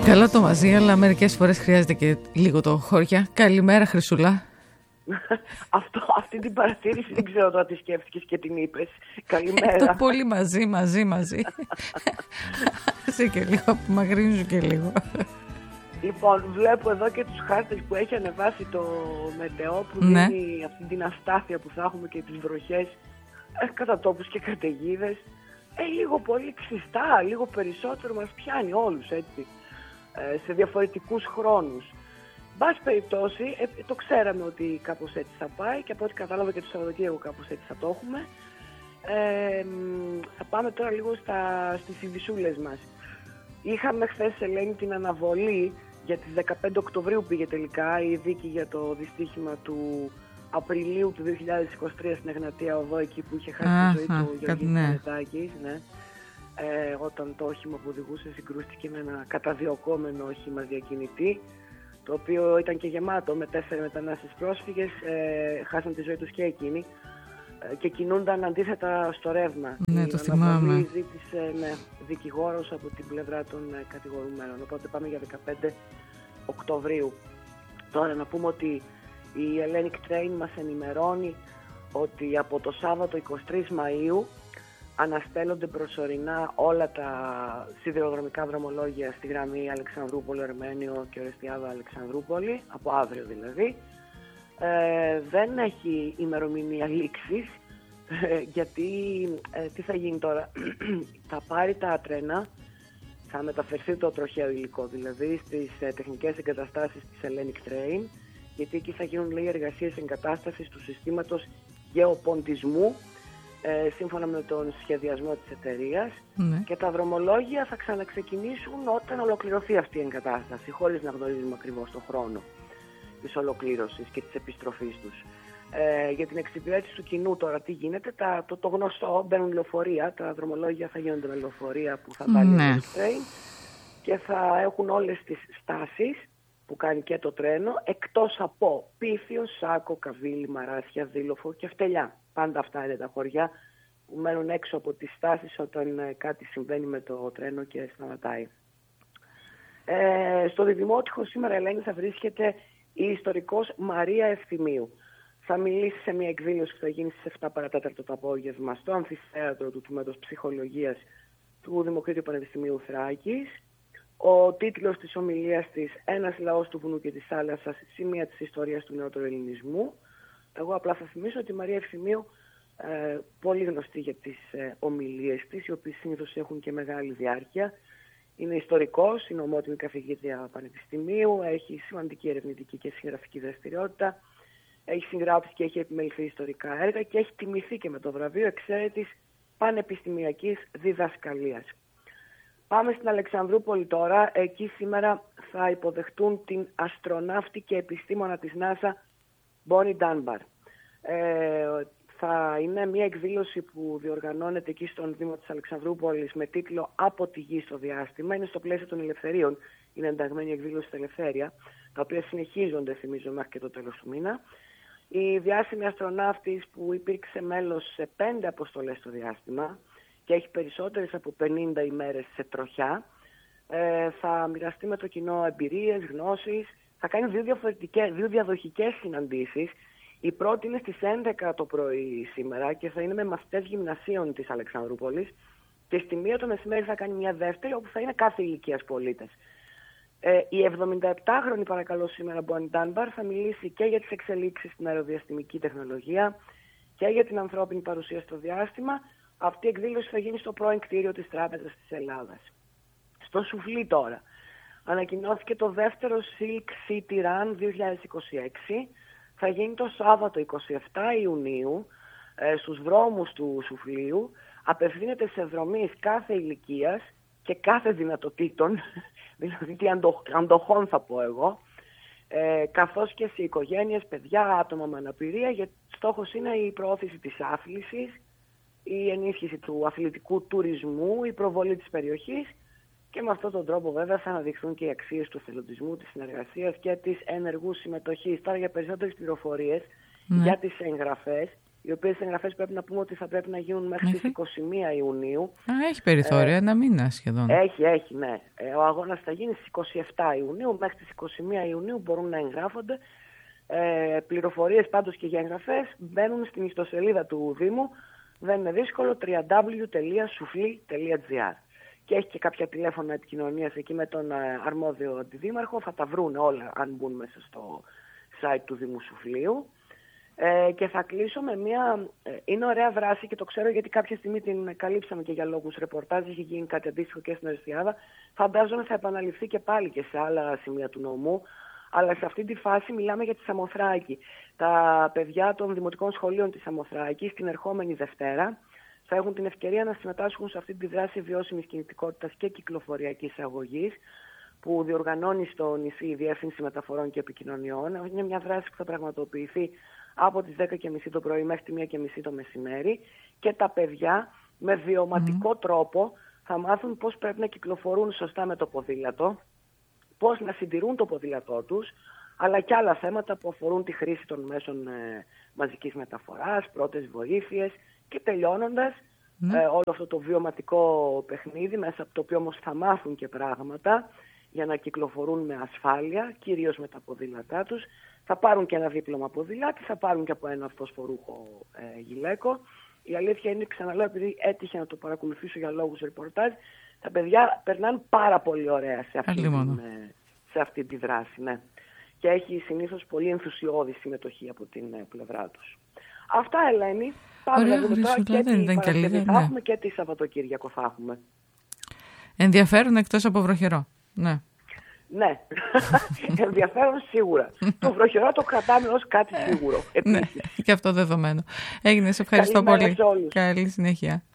Καλό το μαζί, αλλά μερικές φορές χρειάζεται και λίγο το χώρια. Καλημέρα, Χρυσούλα. Αυτή την παρατήρηση δεν ξέρω τώρα τι σκέφτηκες και την είπες. Καλημέρα. Το πολύ μαζί. Άσε και λίγο, απομακρύνσου και λίγο. Λοιπόν, βλέπω εδώ και τους χάρτες που έχει ανεβάσει το Μετεό που δίνει αυτή την αστάθεια που θα έχουμε και τις βροχές κατά τόπους και καταιγίδες. Λίγο πολύ ξιστά, λίγο περισσότερο μας πιάνει όλους έτσι, σε διαφορετικούς χρόνους. Μπας περιπτώσει, το ξέραμε ότι κάπως έτσι θα πάει και από ό,τι κατάλαβα και το Σαββατοκύριακο κάπως έτσι θα το έχουμε. Θα πάμε τώρα λίγο στις ειδησούλες μας. Είχαμε χθες, Ελένη, την αναβολή για τις 15 Οκτωβρίου πήγε τελικά η δίκη για το δυστύχημα του Απριλίου του 2023 στην Εγνατία Οδό, εκεί που είχε χάσει τη ζωή του Γεωργίου Πανετάκης, ναι. Όταν το όχημα που οδηγούσε συγκρούστηκε με ένα καταδιωκόμενο όχημα διακινητή, το οποίο ήταν και γεμάτο με 4 μετανάστες πρόσφυγες, χάσαν τη ζωή τους και εκείνοι και κινούνταν αντίθετα στο ρεύμα. Ναι, το θυμάμαι. Ζήτησε δικηγόρος από την πλευρά των κατηγορουμένων, οπότε πάμε για 15 Οκτωβρίου. Τώρα να πούμε ότι η Hellenic Train μας ενημερώνει ότι από το Σάββατο 23 Μαΐου αναστέλλονται προσωρινά όλα τα σιδηροδρομικά δρομολόγια στη γραμμή Αλεξανδρούπολη-Αρμένιο και Ορεστιάδα-Αλεξανδρούπολη, από αύριο δηλαδή. Δεν έχει ημερομηνία λήξης, γιατί τι θα γίνει τώρα, θα πάρει τα τρένα, θα μεταφερθεί το τροχαίο υλικό δηλαδή στις τεχνικές εγκαταστάσεις της Hellenic Train, γιατί εκεί θα γίνουν, λέει, εργασίες εγκατάστασης του συστήματος γεωποντισμού σύμφωνα με τον σχεδιασμό της εταιρείας, και τα δρομολόγια θα ξαναξεκινήσουν όταν ολοκληρωθεί αυτή η εγκατάσταση, χωρίς να γνωρίζουμε ακριβώς τον χρόνο της ολοκλήρωσης και της επιστροφής τους. Για την εξυπηρέτηση του κοινού τώρα τι γίνεται, το γνωστό, μπαίνουν λεωφορεία, τα δρομολόγια θα γίνονται με λεωφορεία που θα βάλει το train και θα έχουν όλες τις στάσεις που κάνει και το τρένο, εκτός από Πίθιο, Σάκο, Καβίλη, Μαράσια, Δήλοφο και Φτελιά. Πάντα αυτά είναι τα χωριά που μένουν έξω από τις στάσεις όταν κάτι συμβαίνει με το τρένο και σταματάει. Στο Διδημότυχο σήμερα, Ελένη, θα βρίσκεται η ιστορικός Μαρία Ευθυμίου. Θα μιλήσει σε μια εκδήλωση που θα γίνει στις 7 παρατέταρτο το απόγευμα στο αμφιθέατρο του Τμήματος Ψυχολογίας του Δημοκρίτιου Πανεπιστημίου Θράκης. Ο τίτλος της ομιλίας της «Ένας λαός του βουνού και της θάλασσας, σημεία της ιστορίας του νεότερου ελληνισμού». Εγώ απλά θα θυμίσω ότι η Μαρία Ευθυμίου, πολύ γνωστή για τις ομιλίες της, οι οποίες συνήθως έχουν και μεγάλη διάρκεια, είναι ιστορικός, είναι ομότιμη καθηγήτρια πανεπιστημίου, έχει σημαντική ερευνητική και συγγραφική δραστηριότητα, έχει συγγράψει και έχει επιμεληθεί ιστορικά έργα και έχει τιμηθεί και με το βραβείο εξαίρετης πανεπιστημιακής διδασκαλίας. Πάμε στην Αλεξανδρούπολη τώρα. Εκεί σήμερα θα υποδεχτούν την αστροναύτη και επιστήμονα της NASA, Bonnie Dunbar. Θα είναι μια εκδήλωση που διοργανώνεται εκεί στον Δήμο της Αλεξανδρούπολης με τίτλο «Από τη γη στο διάστημα». Είναι στο πλαίσιο των ελευθερίων. Είναι ενταγμένη η εκδήλωση στα Ελευθέρια, τα οποία συνεχίζονται, θυμίζω, μέχρι και το τέλος του μήνα. Η διάσημη αστροναύτης που υπήρξε μέλος σε 5 αποστολές στο διάστημα και έχει περισσότερες από 50 ημέρες σε τροχιά, θα μοιραστεί με το κοινό εμπειρίες, γνώσεις, θα κάνει δύο διαδοχικές συναντήσεις. Η πρώτη είναι στις 11 το πρωί σήμερα και θα είναι με μαθητές γυμνασίων της Αλεξανδρούπολης, και στη 1 το μεσημέρι θα κάνει μια δεύτερη όπου θα είναι κάθε ηλικίας πολίτες. Η 77χρονη, παρακαλώ, σήμερα Bonnie Dunbar θα μιλήσει και για τις εξελίξεις στην αεροδιαστημική τεχνολογία και για την ανθρώπινη παρουσία στο διάστημα. Αυτή η εκδήλωση θα γίνει στο πρώην κτίριο της Τράπεζας της Ελλάδας. Στο Σουφλί τώρα ανακοινώθηκε το δεύτερο Silk City Run 2026. Θα γίνει το Σάββατο 27 Ιουνίου στους δρόμους του Σουφλίου. Απευθύνεται σε δρομείς κάθε ηλικίας και κάθε δυνατοτήτων, δηλαδή τι αντοχών θα πω εγώ, καθώς και σε οικογένειες, παιδιά, άτομα με αναπηρία, γιατί στόχος είναι η προώθηση της άθλησης, η ενίσχυση του αθλητικού τουρισμού, η προβολή της περιοχής, και με αυτόν τον τρόπο βέβαια θα αναδειχθούν και οι αξίες του εθελοντισμού, της συνεργασίας και της ενεργού συμμετοχής. Τώρα για περισσότερες πληροφορίες για τις εγγραφές οι οποίες εγγραφές πρέπει να πούμε ότι θα πρέπει να γίνουν μέχρι τις 21 Ιουνίου. Έχει περιθώρια, ένα μήνα σχεδόν. Έχει, ναι. Ο αγώνας θα γίνει στις 27 Ιουνίου, μέχρι τις 21 Ιουνίου μπορούν να εγγράφονται. Πληροφορίες πάντως και για εγγραφές μπαίνουν στην ιστοσελίδα του Δήμου, δεν είναι δύσκολο, www.soufli.gr. Και έχει και κάποια τηλέφωνα επικοινωνίας εκεί με τον αρμόδιο αντιδήμαρχο, θα τα βρουν όλα αν μπουν μέσα στο site του Δήμου Σουφλίου. Και θα κλείσω με μια... είναι ωραία δράση και το ξέρω γιατί κάποια στιγμή την καλύψαμε και για λόγους ρεπορτάζ, είχε γίνει κάτι αντίστοιχο και στην Αριστιάδα. Φαντάζομαι θα επαναληφθεί και πάλι και σε άλλα σημεία του νομού. Αλλά σε αυτή τη φάση μιλάμε για τη Σαμοθράκη. Τα παιδιά των δημοτικών σχολείων της Σαμοθράκης την ερχόμενη Δευτέρα θα έχουν την ευκαιρία να συμμετάσχουν σε αυτή τη δράση βιώσιμης κινητικότητας και κυκλοφοριακής αγωγής που διοργανώνει στο νησί η Διεύθυνση Μεταφορών και Επικοινωνιών. Είναι μια δράση που θα πραγματοποιηθεί από τις 10.30 το πρωί μέχρι τη 1.30 το μεσημέρι και τα παιδιά με βιωματικό τρόπο θα μάθουν πώς πρέπει να κυκλοφορούν σωστά με το ποδήλατο, πώς να συντηρούν το ποδήλατό τους, αλλά και άλλα θέματα που αφορούν τη χρήση των μέσων μαζικής μεταφοράς, πρώτες βοήθειες και τελειώνοντας όλο αυτό το βιωματικό παιχνίδι, μέσα από το οποίο όμως θα μάθουν και πράγματα για να κυκλοφορούν με ασφάλεια, κυρίως με τα ποδήλατά τους. Θα πάρουν και ένα δίπλωμα ποδηλάτη, θα πάρουν και από ένα φωσφορούχο γυλαίκο. Η αλήθεια είναι, ξαναλέω, επειδή έτυχε να το παρακολουθήσω για λόγους ρεπορτάζ, τα παιδιά περνάνε πάρα πολύ ωραία σε αυτή τη δράση. Ναι. Και έχει συνήθως πολύ ενθουσιώδη συμμετοχή από την πλευρά τους. Αυτά, Ελένη. Πάμε να δούμε τώρα και την Παρασκευή θα έχουμε και τη Σαββατοκύριακο θα έχουμε. Ενδιαφέρον εκτός από βροχερό. Ναι. Ναι, ενδιαφέρον σίγουρα. Το βροχερό το κρατάμε ως κάτι σίγουρο. Ναι, και αυτό δεδομένο. Έγινε, σε ευχαριστώ πολύ. Καλή συνέχεια.